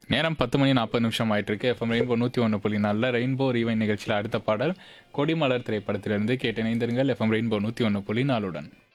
நேரம் 10:40 ஆயிட்டிருக்கு. FM rainbow 101.4 rainbow rewind நிகழ்ச்சியில் அடுத்த பாடல் கொடிமலர் திரைப்படத்திலிருந்து கேட்டு இணைந்திருங்கள். எஃப்எம் ரெயின்போ 101.4 உடன்.